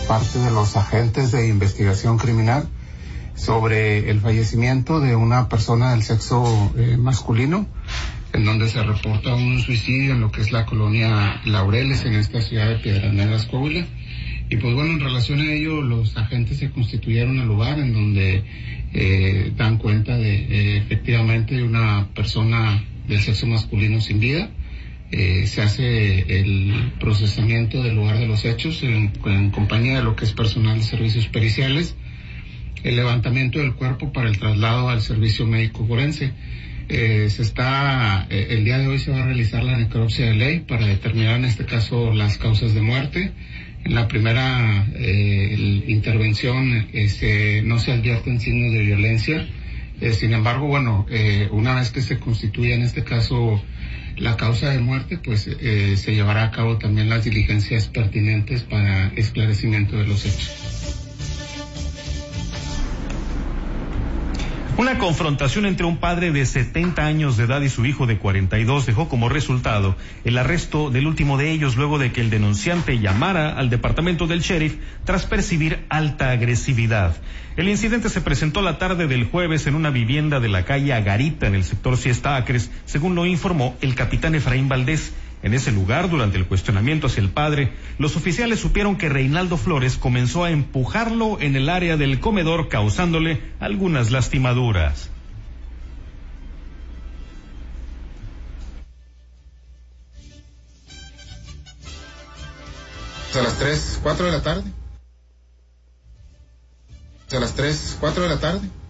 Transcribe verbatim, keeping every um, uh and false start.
parte de los agentes de investigación criminal sobre el fallecimiento de una persona del sexo eh, masculino, en donde se reporta un suicidio en lo que es la colonia Laureles, en esta ciudad de Piedras Negras, Coahuila. Y pues bueno, en relación a ello, los agentes se constituyeron al lugar, en donde eh, dan cuenta de eh, efectivamente de una persona del sexo masculino sin vida. Eh, se hace el procesamiento del lugar de los hechos en, en compañía de lo que es personal de servicios periciales, el levantamiento del cuerpo para el traslado al servicio médico forense. Eh, se está, eh, el día de hoy se va a realizar la necropsia de ley para determinar en este caso las causas de muerte. En la primera eh, el, intervención eh, se, no se advierten signos de violencia. Eh, sin embargo, bueno, eh, una vez que se constituya en este caso la causa de muerte, pues eh, se llevará a cabo también las diligencias pertinentes para esclarecimiento de los hechos. Una confrontación entre un padre de setenta años de edad y su hijo de cuarenta y dos dejó como resultado el arresto del último de ellos luego de que el denunciante llamara al departamento del sheriff tras percibir alta agresividad. El incidente se presentó la tarde del jueves en una vivienda de la calle Agarita en el sector Siesta Acres, según lo informó el capitán Efraín Valdés. En ese lugar, durante el cuestionamiento hacia el padre, los oficiales supieron que Reinaldo Flores comenzó a empujarlo en el área del comedor, causándole algunas lastimaduras. A las tres, cuatro de la tarde. A las tres, cuatro de la tarde.